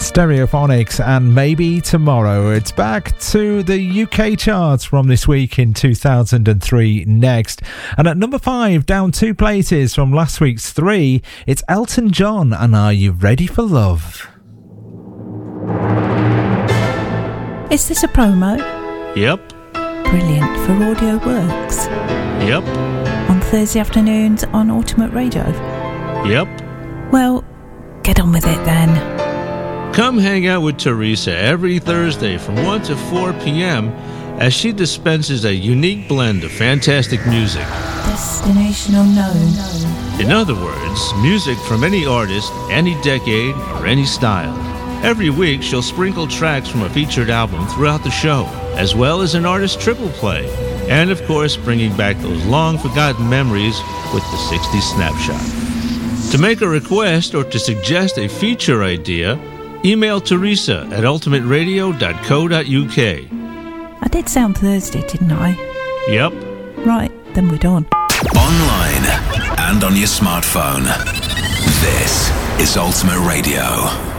Stereophonics and Maybe Tomorrow. It's back to the UK charts from this week in 2003 next. And at number 5, down 2 places from last week's 3, it's Elton John and Are You Ready for Love? Is this a promo? Yep. Brilliant for Audio Works. Yep. On Thursday afternoons on Ultimate Radio. Yep. Well, get on with it then. Come hang out with Teresa every Thursday from 1 to 4 p.m. as she dispenses a unique blend of fantastic music. Destination unknown. In other words, music from any artist, any decade, or any style. Every week, she'll sprinkle tracks from a featured album throughout the show, as well as an artist triple play, and of course, bringing back those long-forgotten memories with the 60s Snapshot. To make a request or to suggest a feature idea, email Teresa at ultimateradio.co.uk. I did say on Thursday, didn't I? Yep. Right, then we're done. Online and on your smartphone. This is Ultimate Radio.